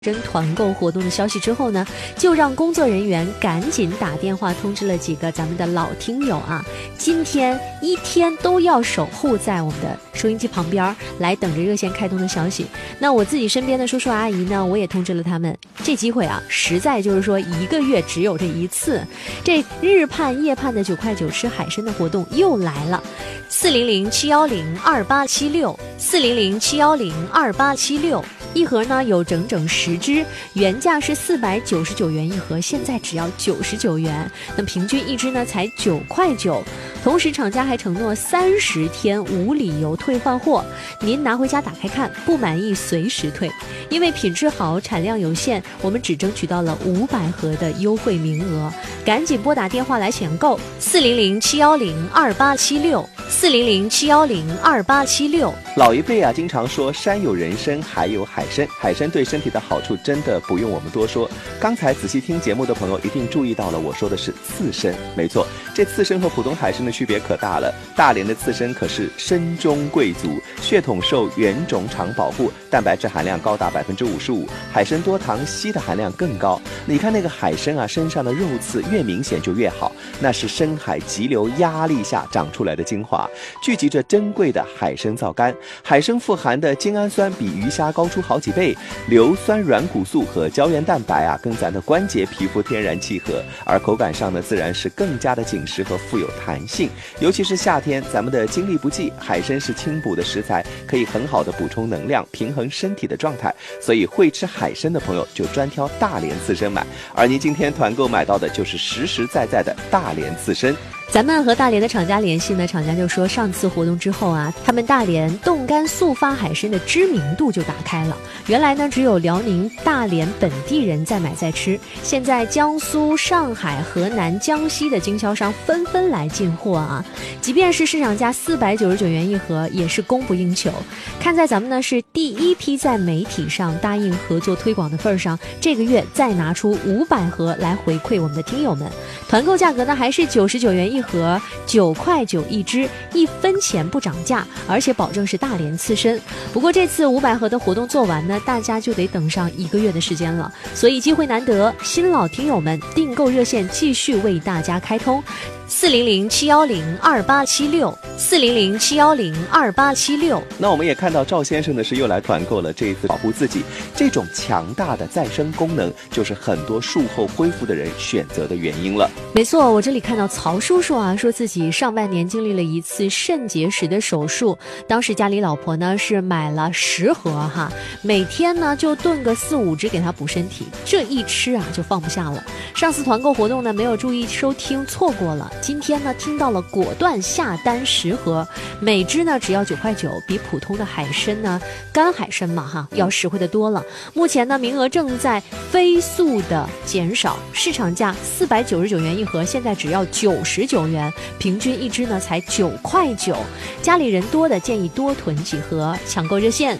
真团购活动的消息之后呢，就让工作人员赶紧打电话通知了几个咱们的老听友啊，今天一天都要守护在我们的收音机旁边来等着热线开通的消息。那我自己身边的叔叔阿姨呢，我也通知了他们，这机会啊，实在就是说一个月只有这一次，这日盼夜盼的9块9吃海参的活动又来了，400-710-2876，400-710-2876。一盒呢有整整10只，原价是499元一盒，现在只要99元，那平均一只呢才9块9。同时厂家还承诺30天无理由退换货，您拿回家打开看，不满意随时退。因为品质好，产量有限，我们只争取到了500盒的优惠名额，赶紧拨打电话来选购，400-710-2876，400-710-2876。 老一辈啊经常说山有人参海有海参，海参对身体的好处真的不用我们多说。刚才仔细听节目的朋友一定注意到了，我说的是刺参。没错，这刺参和普通海参的区别可大了。大连的刺参可是参中贵族，血统受原种场保护，蛋白质含量高达55%，海参多糖硒的含量更高。你看那个海参啊，身上的肉刺越明显就越好，那是深海急流压力下长出来的精华，聚集着珍贵的海参皂苷。海参富含的精氨酸比鱼虾高出好几倍，硫酸软骨素和胶原蛋白啊，跟咱的关节皮肤天然契合，而口感上呢，自然是更加的紧实和富有弹性。尤其是夏天，咱们的精力不济，海参是清补的食材，可以很好的补充能量，平衡身体的状态。所以会吃海参的朋友就专挑大连刺参买，而您今天团购买到的就是实实在在的大连刺参。 咱们和大连的厂家联系呢，厂家就说上次活动之后啊，他们大连冻干速发海参的知名度就打开了。原来呢，只有辽宁大连本地人在买在吃，现在江苏、上海、河南、江西的经销商纷纷来进货啊。即便是市场价499元一盒，也是供不应求。看在咱们呢是第一批在媒体上答应合作推广的份上，这个月再拿出500盒来回馈我们的听友们。团购价格呢还是99元一盒，9块9一只，1分钱不涨价，而且保证是大连刺参。不过这次500盒的活动做完呢，大家就得等上1个月的时间了，所以机会难得，新老听友们订购热线继续为大家开通，400-710-2876，400-710-2876。 那我们也看到赵先生的是又来团购了，这一次保护自己，这种强大的再生功能，就是很多术后恢复的人选择的原因了。 没错，我这里看到曹叔叔啊，说自己上半年经历了一次肾结石的手术，当时家里老婆呢是买了10盒哈，每天呢就炖个4、5只给他补身体，这一吃啊就放不下了。上次团购活动呢没有注意收听，错过了。今天呢听到了，果断下单10盒，每只呢只要9块9，比普通的海参呢干海参嘛哈要实惠的多了。目前呢名额正在飞速的减少，市场价499元一盒，现在只要99元，平均一只呢才9块9。家里人多的建议多囤几盒，抢购热线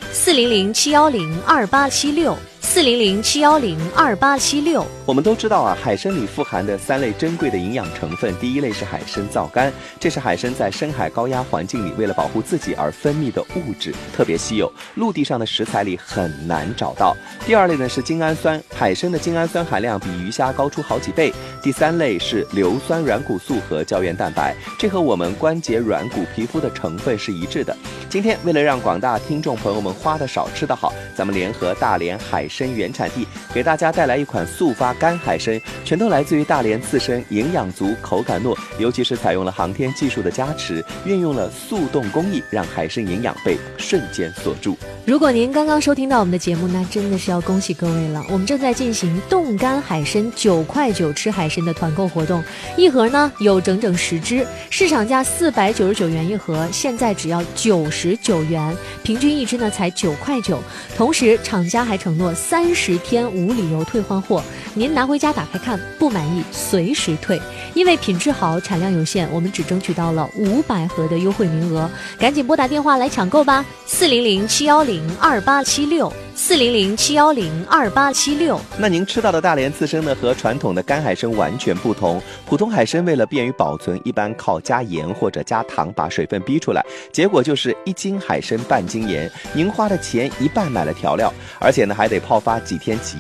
400-710-2876，400-710-2876。 我们都知道啊，海参里富含的3类珍贵的营养成分，第一类是海参皂苷，这是海参在深海高压环境里为了保护自己而分泌的物质，特别稀有，陆地上的食材里很难找到。第二类呢是精氨酸，海参的精氨酸含量比鱼虾高出好几倍。第3类是硫酸软骨素和胶原蛋白，这和我们关节软骨皮肤的成分是一致的。今天为了让广大听众朋友们花得少吃得好，咱们联合大连海参原产地，给大家带来一款速发干海参，全都来自于大连刺参，营养足，口感糯，尤其是采用了航天技术的加持，运用了速冻工艺，让海参营养被瞬间锁住。 如果您刚刚收听到我们的节目，那真的是要恭喜各位了，我们正在进行冻干海参9块9吃海参的团购活动，一盒呢有整整10只，市场价499元一盒，现在只要99元，平均一只呢才9块9。同时厂家还承诺30天无理由退换货， 您拿回家打开看，不满意随时退。因为品质好，产量有限，我们只争取到了500盒的优惠名额，赶紧拨打电话来抢购吧，400-710-2876，400-710-2876。 那您吃到的大连刺身呢，和传统的干海参完全不同。普通海参为了便于保存，一般靠加盐或者加糖把水分逼出来，结果就是1斤海参半斤盐，您花的钱一半买了调料，而且呢还得泡发几天几